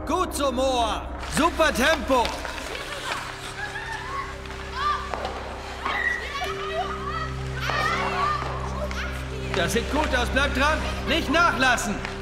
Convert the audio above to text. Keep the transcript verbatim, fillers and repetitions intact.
Gut so, Moa. Super Tempo. Das sieht gut aus. Bleib dran. Nicht nachlassen.